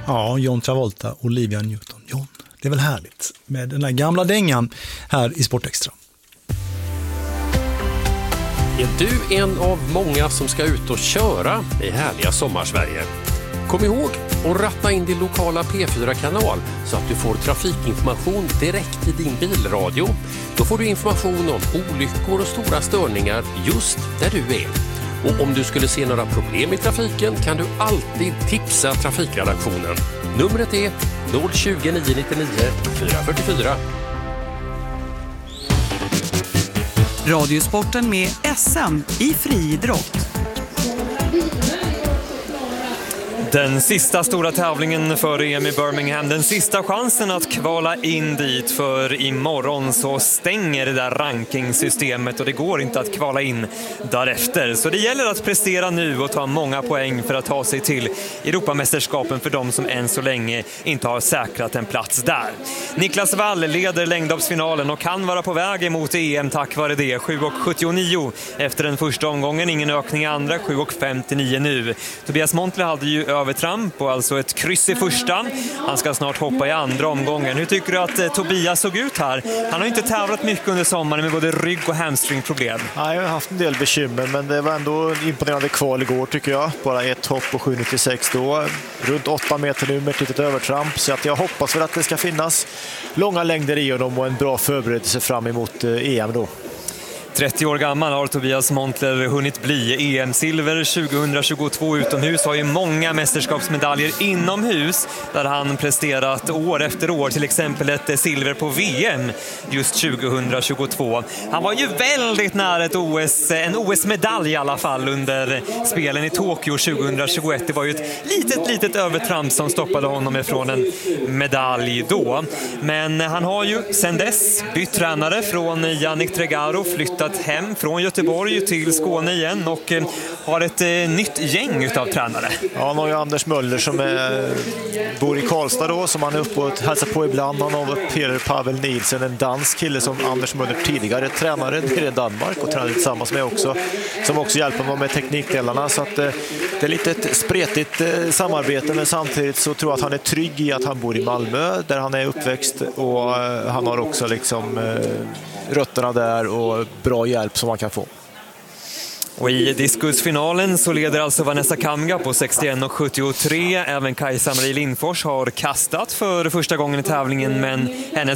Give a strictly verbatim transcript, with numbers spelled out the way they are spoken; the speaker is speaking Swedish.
Ja, John Travolta, Olivia Newton-John. Det är väl härligt med den där gamla dängan här i Sportextra. Är du en av många som ska ut och köra i härliga sommarsverige? Kom ihåg att ratta in din lokala P fyra-kanal så att du får trafikinformation direkt i din bilradio. Då får du information om olyckor och stora störningar just där du är. Och om du skulle se några problem i trafiken kan du alltid tipsa trafikredaktionen. Numret är noll tjugo, nio nittionio, fyra fyra fyra. Radiosporten med S M i friidrott. Den sista stora tävlingen för E M i Birmingham, den sista chansen att kvala in dit, för imorgon så stänger det där rankingsystemet och det går inte att kvala in därefter. Så det gäller att prestera nu och ta många poäng för att ta sig till Europamästerskapen för de som än så länge inte har säkrat en plats där. Niklas Wall leder längdhoppsfinalen och kan vara på väg emot E M tack vare det. sju sjuttionio efter den första omgången, ingen ökning i andra, sju femtionio nu. Tobias Montler hade ju övertramp och alltså ett kryss i första. Han ska snart hoppa i andra omgången. Hur tycker du att eh, Tobias såg ut här? Han har inte tävlat mycket under sommaren med både rygg- och hamstringproblem. Nej, jag har haft en del bekymmer, men det var ändå imponerande kval igår tycker jag. Bara ett hopp på sju nittiosex då. Runt åtta meter nu med ett litet övertramp. Så att jag hoppas för att det ska finnas långa längder i honom och en bra förberedelse fram emot eh, E M då. trettio år gammal har Tobias Montler hunnit bli. E M-silver tjugohundratjugotvå utomhus, har ju många mästerskapsmedaljer inomhus där han presterat år efter år, till exempel ett silver på V M just tjugohundratjugotvå. Han var ju väldigt nära ett O S, en O S-medalj i alla fall under spelen i Tokyo tjugohundratjugoett. Det var ju ett litet, litet övertramp som stoppade honom ifrån en medalj då. Men han har ju sedan dess bytt tränare, från Yannick Tregaro flyttat hem från Göteborg till Skåne igen och eh, har ett eh, nytt gäng utav tränare. Ja, han har ju Anders Möller som är, bor i Karlstad då, som han är uppe och hälsar på ibland. Han har Peter Pavel Nielsen, en dansk kille som Anders Möller tidigare tränare nere i Danmark och tränade tillsammans med också, som också hjälper honom med teknikdelarna. Så att eh, det är lite ett spretigt eh, samarbete, men samtidigt så tror jag att han är trygg i att han bor i Malmö där han är uppväxt, och eh, han har också liksom eh, rötterna där och bra hjälp som man kan få. Och i diskusfinalen så leder alltså Vanessa Kamga på sextioett sjuttiotre. Även Kajsa Marie Lindfors har kastat för första gången i tävlingen, men hennes